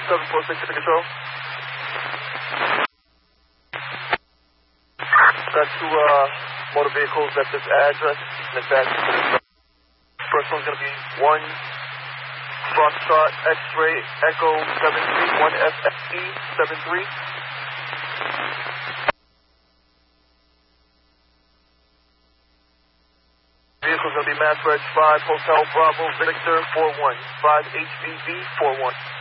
746 to control. Got two motor vehicles at this address. First one's going to be 1 Foxtrot X-Ray Echo 73, 1 FFE 73. Vehicle's going to be Mass Reg 5 Hotel Bravo Victor 41, 5 HVV 41.